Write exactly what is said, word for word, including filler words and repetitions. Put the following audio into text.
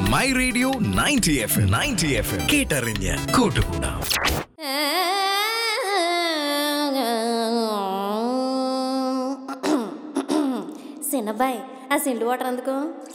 My radio ninety F M ninety F M കേട്ടറിഞ്ഞ് കൂട്ടുകൂടാം. సిన్నబాయ్ ఆ సిండు వాటర్ అందుకో.